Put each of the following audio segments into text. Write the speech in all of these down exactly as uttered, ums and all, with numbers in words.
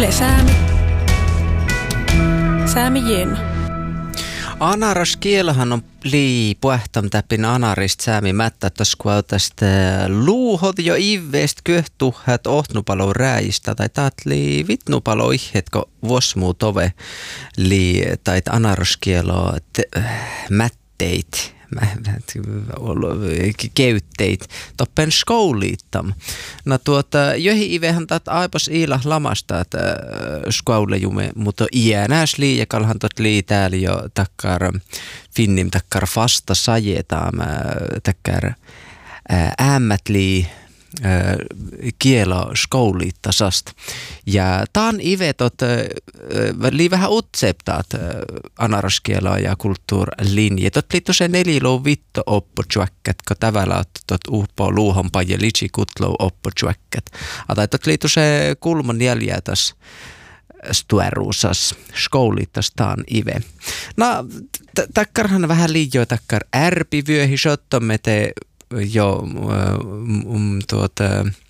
Yle Säämi. Säämi Jenna. Anaras kielahan on lii puhtam täpin anarist säämi mättä taskuautasta luuhot jo iveest köhtuhat ohtnupalo rääistä tai taat lii vitnupalo ihetko vosmuu tove lii tai anaras kielo mätteit. Käytteit toppen skoulittam. No tuota, johi ivehän taat aipos iila lamasta, että skoulejume, mutta iänäs liiakalhan tot lii täällä jo takkar finnim takkar fasta sajetaam takkar ämmät lii kielo skoulittasast. Ja taan ivetot lii vähän utseptaat anaraskieloa ja kulttuurlinje. Tot liittu se nelilou vitto oppojuäkkät, kun tavalla oot tot uhpo luuhonpa ja litsi kutlou oppojuäkkät. Atai tot liittu se kulman jäljätäs stueruusas skoulittas taan ive. No, takkarhan vähän liijoa takkar ärpivyöhi shottomme te jo um, tuota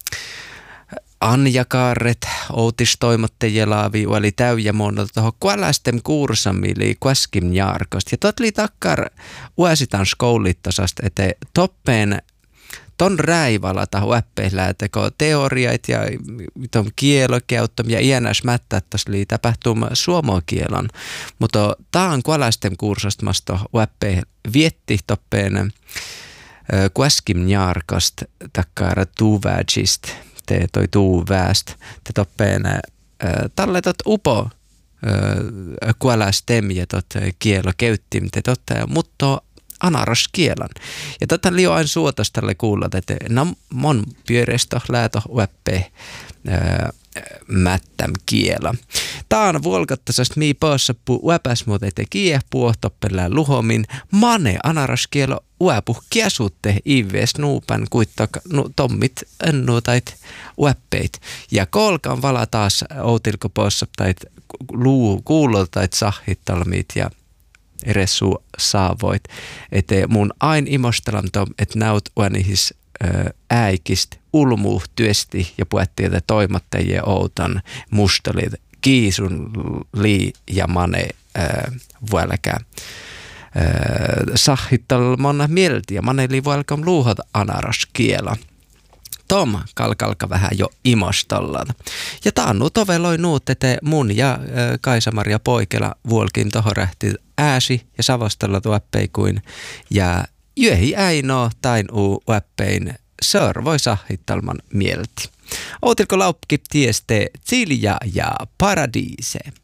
Anjakaaret, outistoimottajelavi, oli täyjä monta tuohon kuälästem kuursamili kuäskim jaarkost. Ja tot li takkar uäsitan skoulittasast, että toppeen ton räivala tahu äppeillä, teko teoriait ja ton kielokeuttom ja iänäs mättättäs li tapahtum suomokielon. Mutta taan kuälästem kuursastmasto uäppeillä vietti toppeen kuäskim jaarkost takkar tuvägist. Te toi tuu vääst, te toppeen talletot upo kuälästem ja tot kielo käyttim, te totte mutta anaras kielan. Ja tota lio ain suotas tälle kuullat, että no mon pyöresto lääto ueppe mättäm kiela. Taan vuolkattasast mii paassappu uepäs muut ete kiehpuo toppelään luhomin mane anaras kielo uepuh kiasutte ives nuupan kuittak nu, tommit ennuutait ueppeit. Ja kolkan vala taas outilko paassaptait luu kuuloltait sahittalmiit ja eressu saavoit. Ete mun ain imostelam tom, et näut uanihis äikist ulmuuh työsti ja puettiin toimattajia outan mustalit kiisun lii ja mane vuelkä sahittal monna mielti ja mane lii vuelkam luuhot anaras kiela. Tom kalkalka vähän jo imostallaan. Ja taannu toveloi nuut, että mun ja Kaisa-Maria Poikela vuolkin tohon rähti ääsi ja savostella tuoppeikuin ja jöhi äino tain uu uäppein sör voi sahittalman mielti. Outilko laupki tieste Silja ja Paradiise.